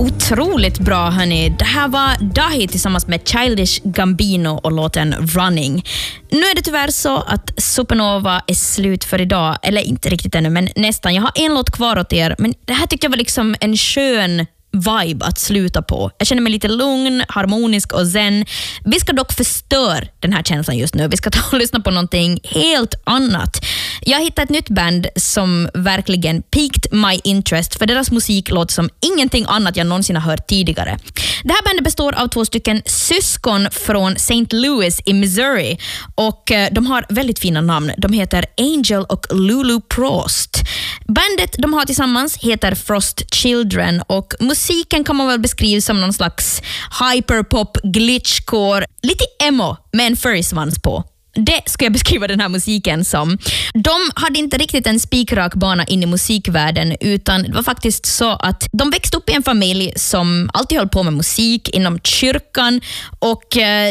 Otroligt bra, hörni. Det här var Dahi tillsammans med Childish Gambino och låten Running. Nu är det tyvärr så att Supernova är slut för idag. Eller inte riktigt ännu, men nästan. Jag har en låt kvar åt er, men det här tyckte jag var liksom en skön vibe att sluta på. Jag känner mig lite lugn, harmonisk och zen. Vi ska dock förstöra den här känslan just nu. Vi ska ta och lyssna på någonting helt annat. Jag har hittat ett nytt band som verkligen piqued my interest, för deras musik låter som ingenting annat jag någonsin har hört tidigare. Det här bandet består av 2 stycken syskon från St. Louis i Missouri, och de har väldigt fina namn. De heter Angel och Lulu Prost. Bandet de har tillsammans heter Frost Children, och musiken kan man väl beskriva som någon slags hyperpop, glitchcore, lite emo med en furry-svans på. Det ska jag beskriva den här musiken som. De hade inte riktigt en spikrak bana in i musikvärlden, utan det var faktiskt så att de växte upp i en familj som alltid höll på med musik inom kyrkan, och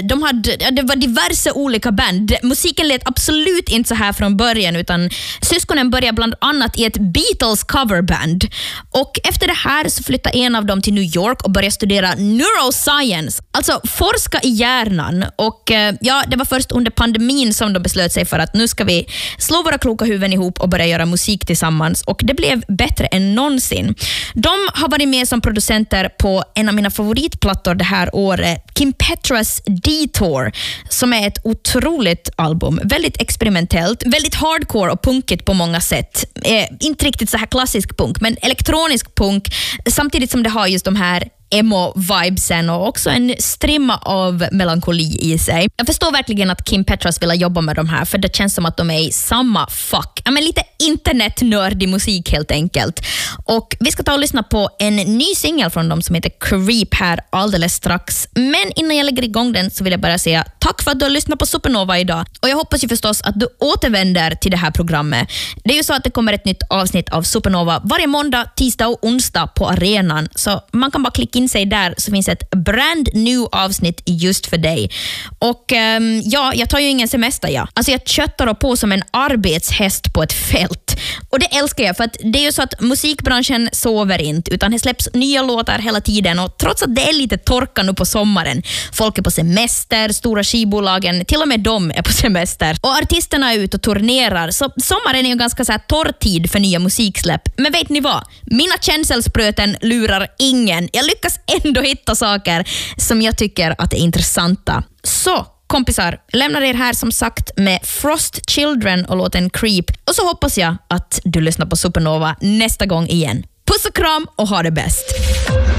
det var diverse olika band. Musiken lät absolut inte så här från början, utan syskonen började bland annat i ett Beatles coverband. Och efter det här så flyttade en av dem till New York och började studera neuroscience, alltså forska i hjärnan. Och det var först under pandemin som de beslöt sig för att nu ska vi slå våra kloka huvuden ihop och börja göra musik tillsammans, och det blev bättre än någonsin. De har varit med som producenter på en av mina favoritplattor det här året, Kim Petras Detour, som är ett otroligt album. Väldigt experimentellt, väldigt hardcore och punkigt på många sätt. Inte riktigt så här klassisk punk, men elektronisk punk, samtidigt som det har just de här emo-vibesen och också en strimma av melankoli i sig. Jag förstår verkligen att Kim Petras vill jobba med de här, för det känns som att de är i samma fuck. Men lite internetnördig musik helt enkelt. Och vi ska ta och lyssna på en ny singel från dem som heter Creep här alldeles strax. Men innan jag lägger igång den så vill jag bara säga tack för att du har lyssnat på Supernova idag. Och jag hoppas ju förstås att du återvänder till det här programmet. Det är ju så att det kommer ett nytt avsnitt av Supernova varje måndag, tisdag och onsdag på arenan. Så man kan bara klicka in sig där, så finns ett brand new avsnitt just för dig. Och jag tar ju ingen semester. Alltså jag köttar på som en arbetshäst på ett fält. Och det älskar jag, för att det är ju så att musikbranschen sover inte, utan det släpps nya låtar hela tiden, och trots att det är lite torka nu på sommaren, folk är på semester, stora skivbolagen, till och med de är på semester, och artisterna är ute och turnerar, så sommaren är ju ganska så här torr tid för nya musiksläpp. Men vet ni vad? Mina känselspröten lurar ingen. Jag lyckas ändå hitta saker som jag tycker att är intressanta. Så kompisar, lämnar er här som sagt med Frost Children och låten Creep. Och så hoppas jag att du lyssnar på Supernova nästa gång igen. Puss och kram och ha det bäst!